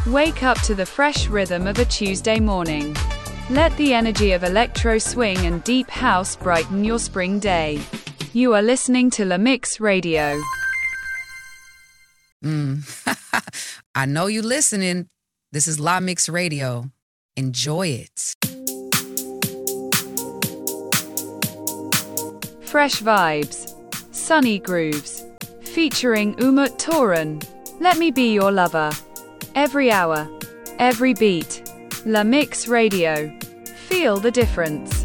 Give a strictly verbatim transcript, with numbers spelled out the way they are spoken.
Wake up to the fresh rhythm of a Tuesday morning. Let the energy of electro swing and deep house brighten your spring day. You are listening to La Mix Radio. Mm. I know you listening. This is La Mix Radio. Enjoy it. Fresh vibes, sunny grooves, featuring Umut Toran. Let me be your lover. Every hour, every beat. La Mix Radio. Feel the difference.